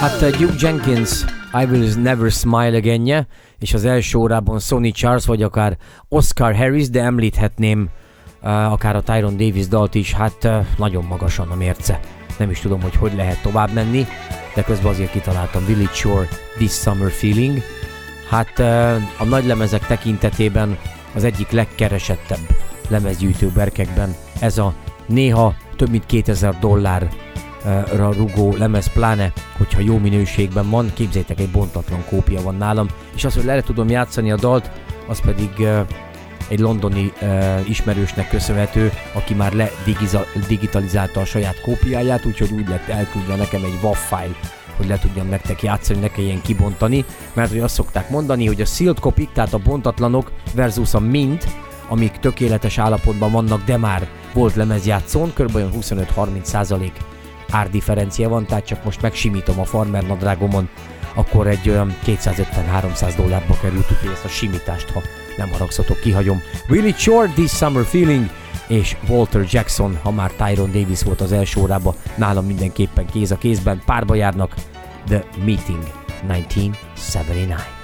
Hát Duke Jenkins, I Will Never Smile Again-je, és az első órában Sonny Charles, vagy akár Oscar Harris, de említhetném akár a Tyrone Davis dalt is, hát nagyon magasan a mérce. Nem is tudom, hogy lehet tovább menni, de közben azért kitaláltam Village Shore, This Summer Feeling. Hát a nagy lemezek tekintetében az egyik legkeresettebb lemezgyűjtő berkekben ez a néha több mint $2000 rugó lemez, pláne hogyha jó minőségben van. Képzeljétek, egy bontatlan kópia van nálam, és az, hogy le tudom játszani a dalt, az pedig egy londoni ismerősnek köszönhető, aki már ledigitalizálta a saját kópiáját, úgyhogy úgy lett elküldve nekem egy WAV file, hogy le tudjam nektek játszani, ne kelljen kibontani, mert hogy azt szokták mondani, hogy a sealed copy, tehát a bontatlanok versus a mint, amik tökéletes állapotban vannak, de már volt lemezjátszón, kb. 25-30% árdifferencia van, tehát csak most megsimítom a farmer nadrágomon, akkor egy olyan $250-300 került, úgyhogy ezt a simítást, ha nem haragszatok, kihagyom. Village Shore, This Summer Feeling, és Walter Jackson, ha már Tyrone Davis volt az első órában, nálam mindenképpen kéz a kézben, párba járnak, The Meeting 1979.